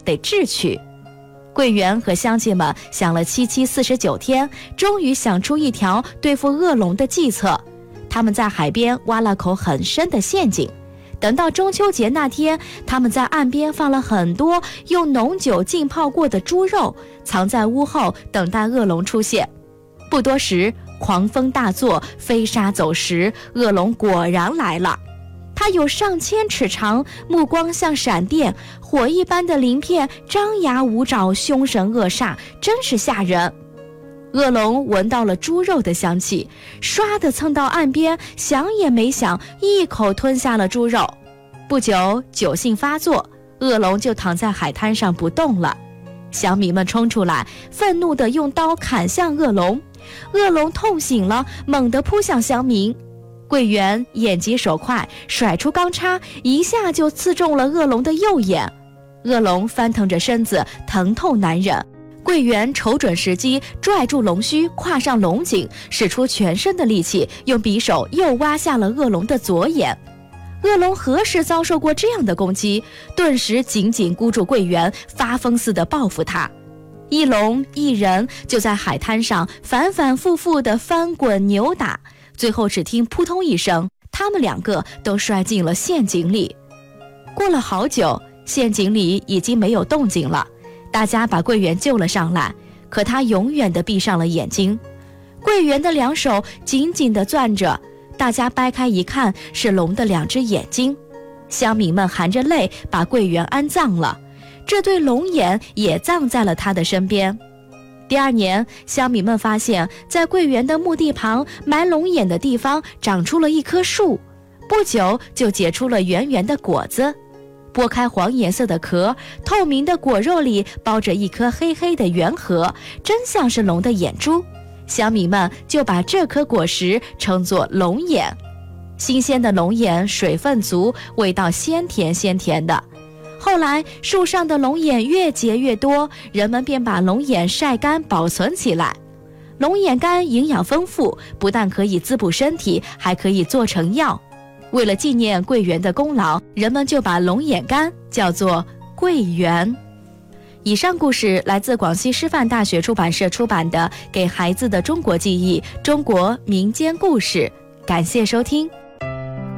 得智取。桂圆和乡亲们想了749天，终于想出一条对付恶龙的计策。他们在海边挖了口很深的陷阱，等到中秋节那天，他们在岸边放了很多用浓酒浸泡过的猪肉，藏在屋后等待恶龙出现。不多时，狂风大作，飞沙走石，恶龙果然来了。它有上千尺长，目光像闪电，火一般的鳞片，张牙舞爪，凶神恶煞，真是吓人。恶龙闻到了猪肉的香气，唰地蹭到岸边，想也没想，一口吞下了猪肉。不久，酒性发作，恶龙就躺在海滩上不动了。乡民们冲出来，愤怒地用刀砍向恶龙。恶龙痛醒了，猛地扑向乡民。桂圆眼疾手快，甩出钢叉，一下就刺中了恶龙的右眼。恶龙翻腾着身子，疼痛难忍。桂圆瞅准时机，拽住龙须，跨上龙颈，使出全身的力气，用匕首又挖下了恶龙的左眼。恶龙何时遭受过这样的攻击？顿时紧紧箍住桂圆，发疯似的报复他。一龙一人就在海滩上反反复复地翻滚扭打，最后只听扑通一声，他们两个都摔进了陷阱里。过了好久，陷阱里已经没有动静了，大家把桂圆救了上来，可他永远地闭上了眼睛。桂圆的两手紧紧地攥着，大家掰开一看，是龙的2只眼睛。乡民们含着泪把桂圆安葬了，这对龙眼也葬在了他的身边。第2年，乡民们发现，在桂圆的墓地旁埋龙眼的地方长出了一棵树，不久就结出了圆圆的果子。剥开黄颜色的壳，透明的果肉里包着一颗黑黑的圆核，真像是龙的眼珠。乡民们就把这颗果实称作龙眼。新鲜的龙眼水分足，味道鲜甜鲜甜的。后来树上的龙眼越结越多，人们便把龙眼晒干保存起来。龙眼干营养丰富，不但可以滋补身体，还可以做成药。为了纪念桂圆的功劳，人们就把龙眼干叫做桂圆。以上故事来自广西师范大学出版社出版的《给孩子的中国记忆：中国民间故事》，感谢收听。